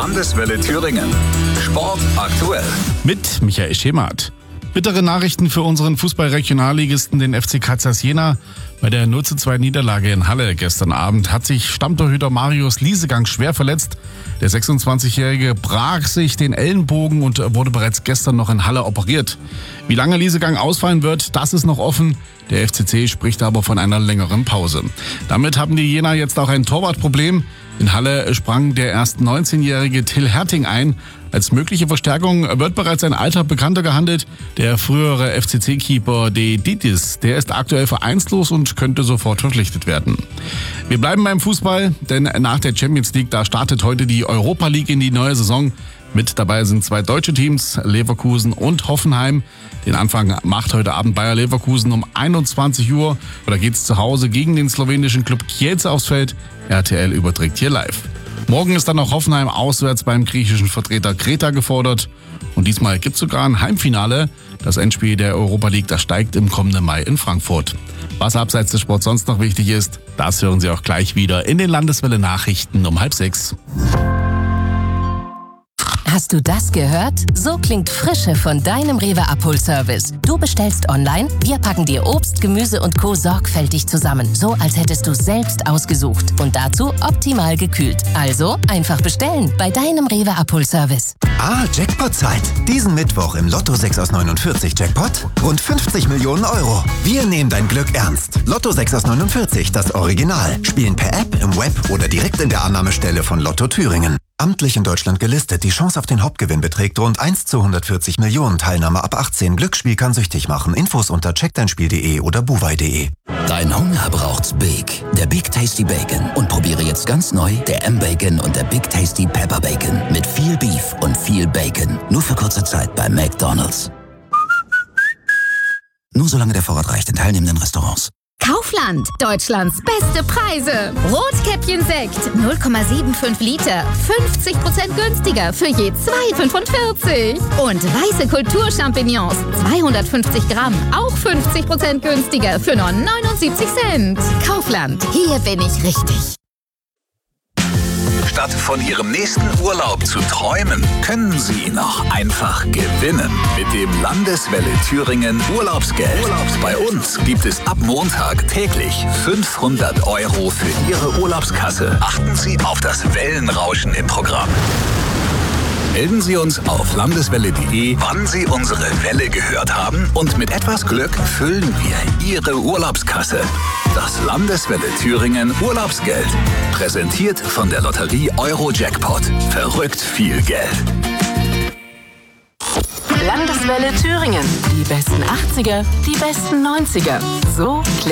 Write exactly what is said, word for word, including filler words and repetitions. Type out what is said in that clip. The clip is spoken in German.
Landeswelle Thüringen. Sport aktuell. Mit Michael Schemath. Bittere Nachrichten für unseren Fußball-Regionalligisten, den F C Kaisers Jena. Bei der null zu zwei Niederlage in Halle gestern Abend hat sich Stammtorhüter Marius Liesegang schwer verletzt. Der sechsundzwanzigjährige brach sich den Ellenbogen und wurde bereits gestern noch in Halle operiert. Wie lange Liesegang ausfallen wird, das ist noch offen. Der F C C spricht aber von einer längeren Pause. Damit haben die Jena jetzt auch ein Torwartproblem. In Halle sprang der erst neunzehnjährige Till Herting ein. Als mögliche Verstärkung wird bereits ein alter Bekannter gehandelt. Der frühere F C C-Keeper De Ditis, der ist aktuell vereinslos und könnte sofort verpflichtet werden. Wir bleiben beim Fußball, denn nach der Champions League, da startet heute die Europa League in die neue Saison. Mit dabei sind zwei deutsche Teams, Leverkusen und Hoffenheim. Den Anfang macht heute Abend Bayer Leverkusen um einundzwanzig Uhr. Da geht's zu Hause gegen den slowenischen Klub Kielce aufs Feld. R T L überträgt hier live. Morgen ist dann noch Hoffenheim auswärts beim griechischen Vertreter Kreta gefordert. Und diesmal gibt's sogar ein Heimfinale. Das Endspiel der Europa League, das steigt im kommenden Mai in Frankfurt. Was abseits des Sports sonst noch wichtig ist, das hören Sie auch gleich wieder in den Landeswelle-Nachrichten um halb sechs. Hast du das gehört? So klingt Frische von deinem Rewe-Abholservice. Du bestellst online, wir packen dir Obst, Gemüse und Co. sorgfältig zusammen. So, als hättest du selbst ausgesucht. Und dazu optimal gekühlt. Also einfach bestellen bei deinem Rewe-Abholservice. Ah, Jackpot-Zeit. Diesen Mittwoch im Lotto sechs aus neunundvierzig Jackpot rund fünfzig Millionen Euro. Wir nehmen dein Glück ernst. Lotto sechs aus neunundvierzig, das Original. Spielen per App, im Web oder direkt in der Annahmestelle von Lotto Thüringen. Amtlich in Deutschland gelistet. Die Chance auf den Hauptgewinn beträgt rund eins zu hundertvierzig Millionen. Teilnahme ab achtzehn. Glücksspiel kann süchtig machen. Infos unter check dein spiel punkt de oder buwei punkt de. Dein Hunger braucht's Big. Der Big Tasty Bacon. Und probiere jetzt ganz neu der M-Bacon und der Big Tasty Pepper Bacon. Mit viel Beef und viel Bacon. Nur für kurze Zeit bei McDonald's. Nur solange der Vorrat reicht in teilnehmenden Restaurants. Kaufland, Deutschlands beste Preise. Rotkäppchen-Sekt, null Komma fünfundsiebzig Liter, fünfzig Prozent günstiger für je zwei Komma fünfundvierzig. Und weiße Kulturchampignons, zweihundertfünfzig Gramm, auch fünfzig Prozent günstiger für nur neunundsiebzig Cent. Kaufland, hier bin ich richtig. Statt von Ihrem nächsten Urlaub zu träumen, können Sie ihn auch einfach gewinnen. Mit dem Landeswelle Thüringen Urlaubsgeld. Urlaubs bei uns gibt es ab Montag täglich fünfhundert Euro für Ihre Urlaubskasse. Achten Sie auf das Wellenrauschen im Programm. Melden Sie uns auf landeswelle punkt de, wann Sie unsere Welle gehört haben, und mit etwas Glück füllen wir Ihre Urlaubskasse. Das Landeswelle Thüringen Urlaubsgeld. Präsentiert von der Lotterie Euro-Jackpot. Verrückt viel Geld. Landeswelle Thüringen. Die besten achtziger, die besten neunziger. So klingt